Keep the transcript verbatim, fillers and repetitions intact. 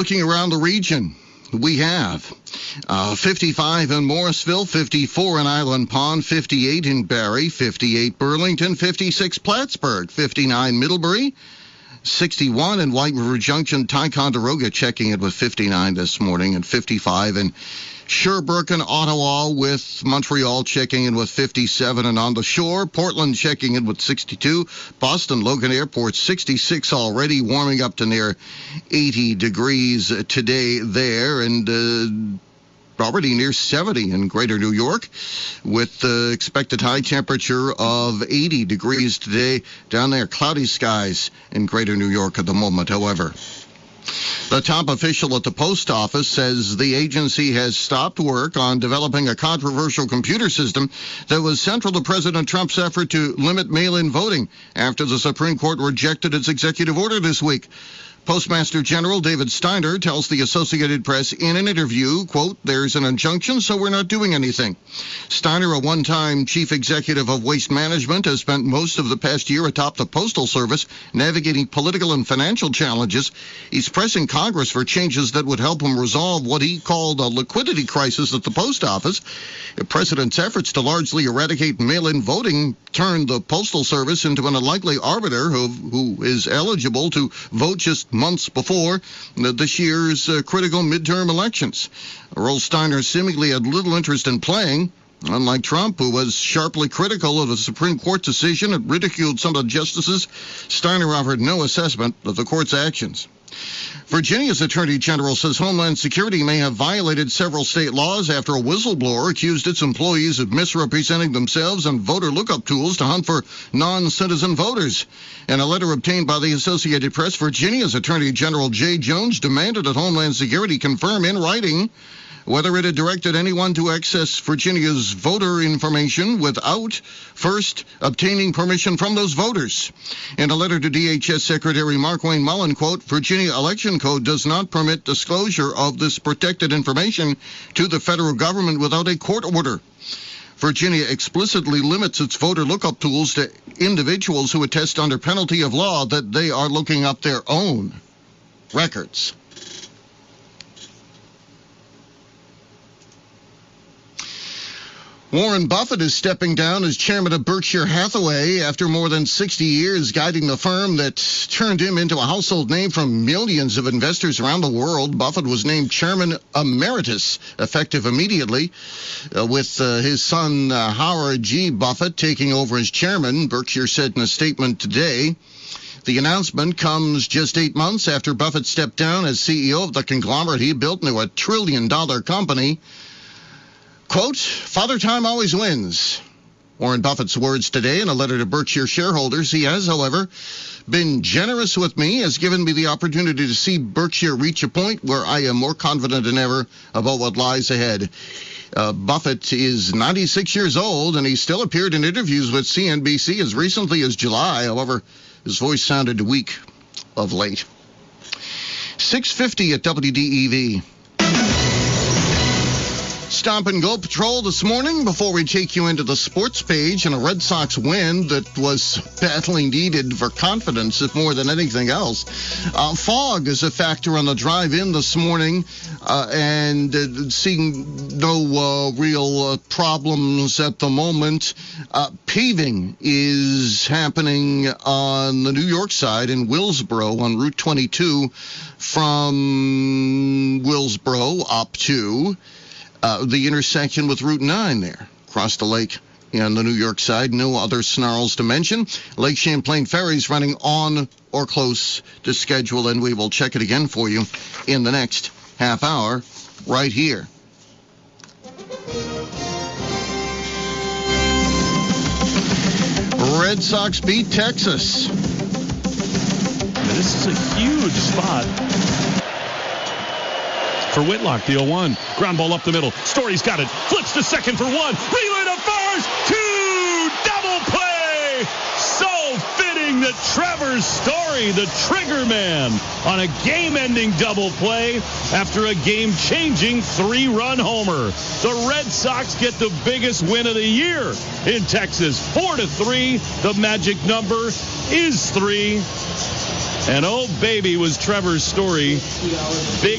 Looking around the region, we have uh, fifty-five in Morrisville, fifty-four in Island Pond, fifty-eight in Barrie, fifty-eight Burlington, fifty-six Plattsburgh, fifty-nine Middlebury, sixty-one in White River Junction. Ticonderoga checking it with fifty-nine this morning, and fifty-five in Sherbrooke and Ottawa, with Montreal checking in with fifty-seven, and on the shore, Portland checking in with sixty-two. Boston Logan Airport sixty-six already, warming up to near eighty degrees today there, and uh, already near seventy in Greater New York, with the expected high temperature of eighty degrees today down there. Cloudy skies in Greater New York at the moment, however. The top official at the post office says the agency has stopped work on developing a controversial computer system that was central to President Trump's effort to limit mail-in voting after the Supreme Court rejected its executive order this week. Postmaster General David Steiner tells the Associated Press in an interview, quote, "There's an injunction, so we're not doing anything." Steiner, a one-time chief executive of Waste Management, has spent most of the past year atop the Postal Service navigating political and financial challenges. He's pressing Congress for changes that would help him resolve what he called a liquidity crisis at the post office. The president's efforts to largely eradicate mail-in voting turned the Postal Service into an unlikely arbiter who, who is eligible to vote just months before this year's uh, critical midterm elections. A role Steiner seemingly had little interest in playing. Unlike Trump, who was sharply critical of the Supreme Court decision and ridiculed some of the justices, Steiner offered no assessment of the court's actions. Virginia's Attorney General says Homeland Security may have violated several state laws after a whistleblower accused its employees of misrepresenting themselves on voter lookup tools to hunt for non-citizen voters. In a letter obtained by the Associated Press, Virginia's Attorney General Jay Jones demanded that Homeland Security confirm in writing whether it had directed anyone to access Virginia's voter information without first obtaining permission from those voters. In a letter to D H S Secretary Markwayne Mullin, quote, "Virginia Election Code does not permit disclosure of this protected information to the federal government without a court order. Virginia explicitly limits its voter lookup tools to individuals who attest under penalty of law that they are looking up their own records." Warren Buffett is stepping down as chairman of Berkshire Hathaway after more than sixty years guiding the firm that turned him into a household name from millions of investors around the world. Buffett was named chairman emeritus, effective immediately, uh, with uh, his son uh, Howard G. Buffett taking over as chairman. Berkshire said in a statement today, the announcement comes just eight months after Buffett stepped down as C E O of the conglomerate he built into a trillion-dollar company. Quote, "Father Time always wins." Warren Buffett's words today in a letter to Berkshire shareholders. He has, however, been generous with me, has given me the opportunity to see Berkshire reach a point where I am more confident than ever about what lies ahead. Uh, Buffett is ninety-six years old, and he still appeared in interviews with C N B C as recently as July. However, his voice sounded weak of late. six fifty at W D E V. Stop and Go Patrol this morning before we take you into the sports page and a Red Sox win that was badly needed for confidence, if more than anything else. Uh, fog is a factor on the drive in this morning, uh, and uh, seeing no uh, real uh, problems at the moment. Uh, paving is happening on the New York side in Willsboro on Route twenty-two from Willsboro up to Uh, the intersection with Route nine there, across the lake on the New York side. No other snarls to mention. Lake Champlain Ferries running on or close to schedule, and we will check it again for you in the next half hour right here. Red Sox beat Texas. This is a huge spot for Whitlock, the oh one. Ground ball up the middle. Story's got it. Flips to second for one. Relay to first. Two. Double play. So fitting showing that Trevor Story, the trigger man, on a game-ending double play after a game-changing three-run homer. The Red Sox get the biggest win of the year in Texas, four to three. The magic number is three. And oh, baby, was Trevor Story big.